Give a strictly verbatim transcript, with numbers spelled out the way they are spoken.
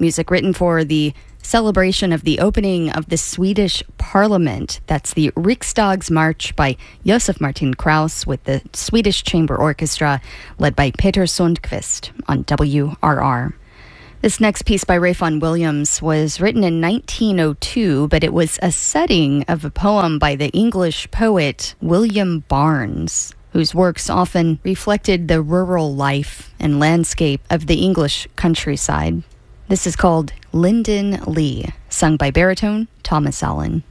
Music written for the celebration of the opening of the Swedish Parliament. That's the Riksdagsmarsch by Josef Martin Kraus with the Swedish Chamber Orchestra led by Peter Sundqvist on W R R. This next piece by Ralph Vaughan Williams was written in nineteen oh two, but it was a setting of a poem by the English poet William Barnes, whose works often reflected the rural life and landscape of the English countryside. This is called Linden Lea, sung by baritone Thomas Allen.